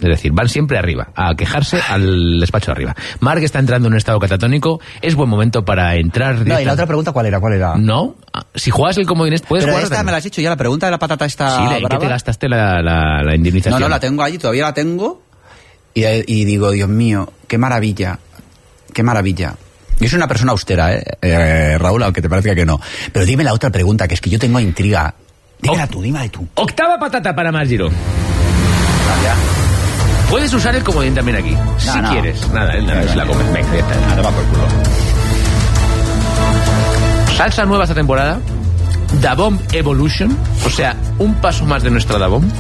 Es decir, van siempre arriba, a quejarse al despacho de arriba. Marc está entrando en un estado catatónico, es buen momento para entrar... No, y la otra pregunta, ¿cuál era? No, si juegas el comodín, puedes pero jugar... Pero esta me la has hecho ya, la pregunta de la patata está... Sí, ¿en qué te gastaste la indemnización? No, la tengo allí, todavía la tengo, y digo, Dios mío, qué maravilla, qué maravilla. Yo soy una persona austera, Raúl, aunque te parezca que no. Pero dime la otra pregunta, que es que yo tengo intriga. Dímela tú. Octava patata para Marc Giró. Vaya. Puedes usar el comodín también aquí, si quieres. Nada, se la comes. Venga, ya está. Nada, va por culo. Salsa nueva esta temporada. Da Bomb Evolution. O sea, un paso más de nuestra Da Bomb.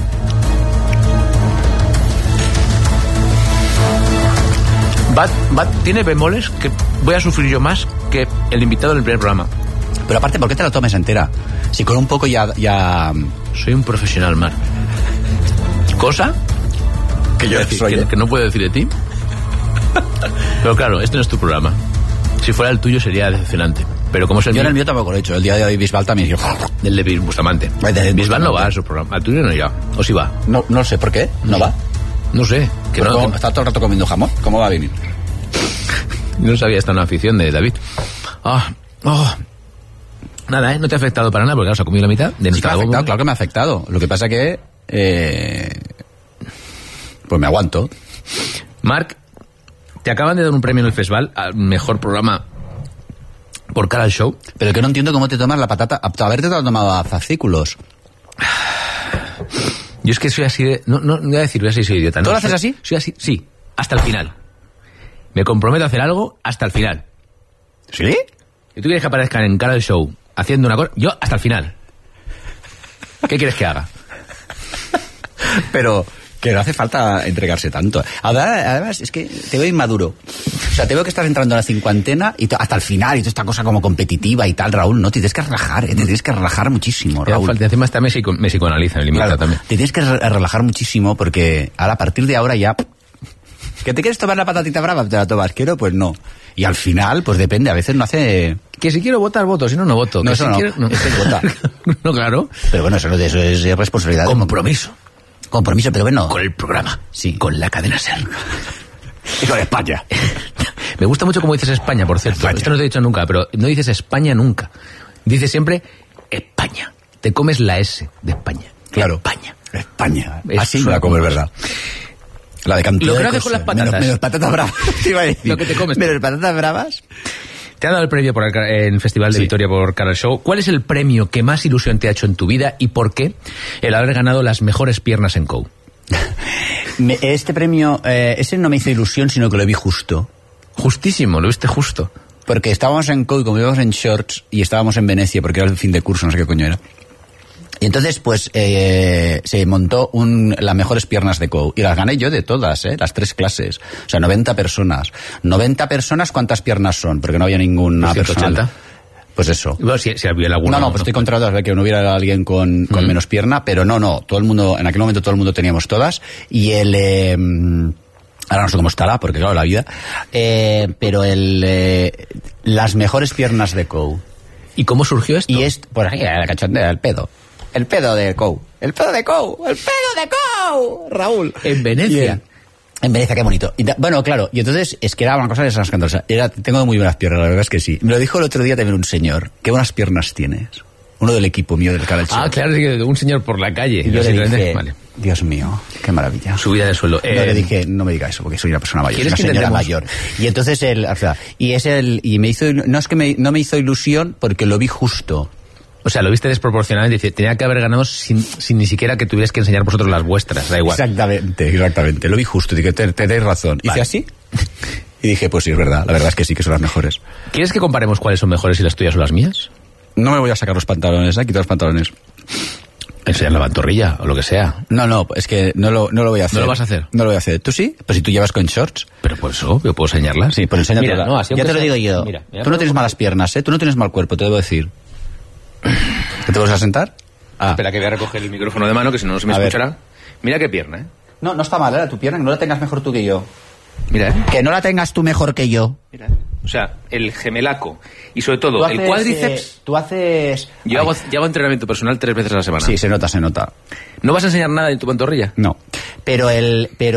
Tiene bemoles que voy a sufrir yo más que el invitado del primer programa. Pero aparte, ¿por qué te la tomes entera? Si con un poco ya... Soy un profesional, Marc. Cosa que yo que no puedo decir de ti. Pero claro, este no es tu programa. Si fuera el tuyo sería decepcionante. Pero como es el yo mío, en el mío tampoco lo he hecho. El día de hoy Bisbal también dijo... El de Bustamante. Bisbal no va a su programa. Al tuyo no ya. ¿O sí va? No sé por qué. ¿No va? No sé. Que no, está todo el rato comiendo jamón. ¿Cómo va a venir? No sabía esta una afición de David. Nada, no te ha afectado para nada porque has comido la mitad de nuestra sí, claro que me ha afectado. Lo que pasa que pues me aguanto. Marc, te acaban de dar un premio en el festival al mejor programa por cara al show. Pero que no entiendo cómo te tomas la patata. Haberte tomado a fascículos. Yo es que soy así de... No voy a decir, voy a ser idiota. ¿Tú lo haces así? Soy así, sí, hasta el final. Me comprometo a hacer algo hasta el final. ¿Sí? Si tú quieres que aparezcan en cara del show haciendo una cosa, yo hasta el final. ¿Qué quieres que haga? Pero que no hace falta entregarse tanto. Además, es que te veo inmaduro. O sea, te veo que estás entrando a la cincuentena y hasta el final y toda esta cosa como competitiva y tal, Raúl, ¿no? Te tienes que relajar, te tienes que relajar muchísimo, Raúl. Encima está me psicoanaliza, me limita también. Te tienes que relajar muchísimo porque ahora, a partir de ahora ya... ¿Que te quieres tomar la patatita brava? ¿Te la tomas? ¿Quiero? Pues no. Y al final, pues depende, a veces no hace... Que si quiero votar, voto, si no, no voto. No, que eso si no, quiero, no. Este vota. No, claro. Pero bueno, eso es responsabilidad. Compromiso, pero bueno. Con el programa. Sí. Con la cadena SER. Y con España. Me gusta mucho cómo dices España, por cierto. España. Esto no te he dicho nunca, pero no dices España nunca. Dices siempre España. Te comes la S de España. Claro. España. Así me la comes, ¿verdad? La de cantidad. Lo que de haces con las patatas. Menos patatas bravas. Te iba a decir. Lo que te comes. Menos patatas bravas. Te ha dado el premio en el Festival de Vitoria por Cara al Show. ¿Cuál es el premio que más ilusión te ha hecho en tu vida y por qué el haber ganado las mejores piernas en COU? Este premio, ese no me hizo ilusión, sino que lo vi justo. Justísimo, lo viste justo. Porque estábamos en COU, como íbamos en shorts, y estábamos en Venecia, porque era el fin de curso, no sé qué coño era. Y entonces, pues, se montó las mejores piernas de COU. Y las gané yo de todas, las 3 clases. O sea, 90 personas. 90 personas, ¿cuántas piernas son? Porque no había ninguna persona. 180. Pues eso. Bueno, si había alguna. No, pues estoy contratado a que no hubiera alguien con menos pierna, pero no. Todo el mundo, en aquel momento todo el mundo teníamos todas. Y ahora no sé cómo estará, porque claro, la vida. Pero las mejores piernas de COU. ¿Y cómo surgió esto? Y por aquí, la cachondea, el pedo. El pedo de COU. El pedo de COU. Raúl. En Venecia. En Venecia, qué bonito. Bueno, claro, y entonces es que era una cosa de esas escandalosas. Tengo muy buenas piernas, la verdad es que sí. Me lo dijo el otro día también un señor. Qué buenas piernas tienes. Uno del equipo mío del Cara Show. Ah, claro, un señor por la calle. Y yo le dije, vale. Dios mío, qué maravilla. Subida de suelo. No, le dije, no me diga eso, porque soy una persona mayor. ¿Quieres una que señora intentemos? mayor. Y entonces y me hizo, no es que no me hizo ilusión porque lo vi justo. O sea, lo viste desproporcionadamente. Dice, tenía que haber ganado sin ni siquiera que tuvierais que enseñar vosotros las vuestras. Da igual. Exactamente. Lo vi justo. Dije, tenéis razón. Vale. Hice así. Y dije, pues sí, es verdad. La verdad es que sí, que son las mejores. ¿Quieres que comparemos cuáles son mejores y las tuyas o las mías? No me voy a sacar los pantalones, quitar los pantalones. Enseñar la pantorrilla o lo que sea. No, es que no lo voy a hacer. ¿No lo vas a hacer? No lo voy a hacer. ¿Tú sí? Pues si tú llevas con shorts. Pero por eso, yo puedo enseñarlas. Sí, pues enséñate. Mira, no, ya te lo digo yo. Mira, tú no tienes malas piernas, Tú no tienes mal cuerpo, te debo decir. ¿Te vas a sentar? Espera que voy a recoger el micrófono de mano, que si no, no se me escuchará. Mira qué pierna, No está mal, tu pierna, que no la tengas mejor tú que yo. Mira, Que no la tengas tú mejor que yo. Mira, o sea, el gemelaco. Y sobre todo, el cuádriceps. Tú haces... Yo hago entrenamiento personal 3 veces a la semana. Sí, se nota. ¿No vas a enseñar nada de tu pantorrilla? No. Pero